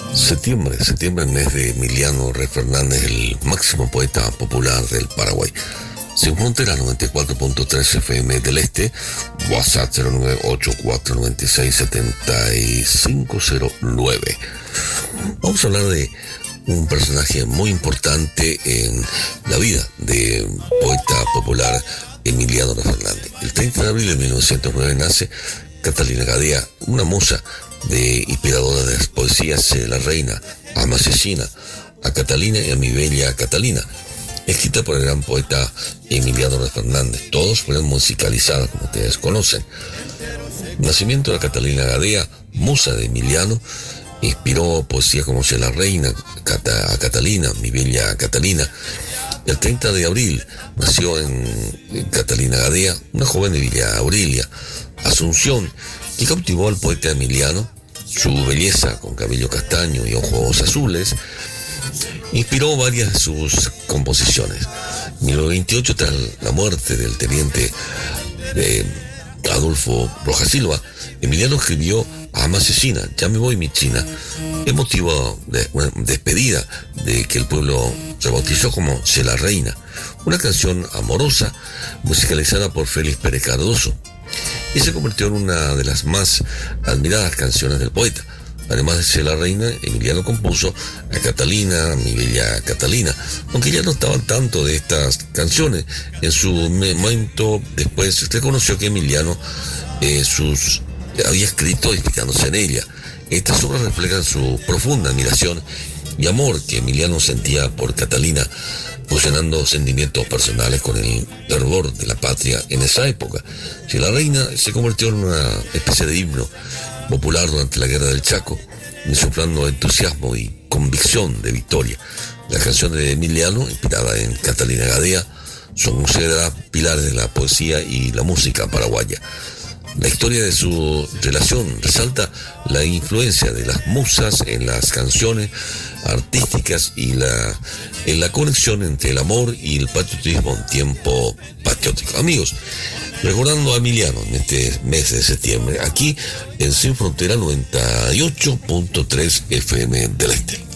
Septiembre, mes de Emiliano Rey Fernández, el máximo poeta popular del Paraguay. Sin frontera 94.3 FM del Este, WhatsApp 0984967509. Vamos a hablar de un personaje muy importante en la vida del poeta popular Emiliano Rey Fernández. El 30 de abril de 1909 nace Catalina Gadea, una musa inspiradora de las poesías de la reina, ama asesina, a Catalina y a mi bella Catalina, escrita por el gran poeta Emiliano Rey Fernández. Todos fueron musicalizados, como ustedes conocen. Nacimiento de Catalina Gadea, musa de Emiliano, inspiró poesía como Si la reina, a Catalina, mi bella Catalina. El 30 de abril nació en Catalina Gadea, una joven de Villa Aurelia, Asunción, que cautivó al poeta Emiliano. Su belleza, con cabello castaño y ojos azules, inspiró varias de sus composiciones. En 1928, tras la muerte del teniente Adolfo Rojas Silva, Emiliano escribió Ama asesina, ya me voy mi china, el motivo de una despedida de que el pueblo rebautizó como Si la reina, una canción amorosa musicalizada por Félix Pérez Cardoso, y se convirtió en una de las más admiradas canciones del poeta. Además de Si la reina, Emiliano compuso a Catalina, mi bella Catalina, aunque ya no estaba al tanto de estas canciones. En su momento después reconoció que Emiliano había escrito inspirándose en ella. Estas obras reflejan su profunda admiración y amor que Emiliano sentía por Catalina, fusionando sentimientos personales con el fervor de la patria en esa época. Si la reina se convirtió en una especie de himno popular durante la Guerra del Chaco, insuflando entusiasmo y convicción de victoria. Las canciones de Emiliano, inspirada en Catalina Gadea, son consideradas pilares de la poesía y la música paraguaya. La historia de su relación resalta la influencia de las musas en las canciones artísticas y en la conexión entre el amor y el patriotismo en tiempo patriótico. Amigos, recordando a Emiliano en este mes de septiembre, aquí en Sin Frontera 98.3 FM del Este.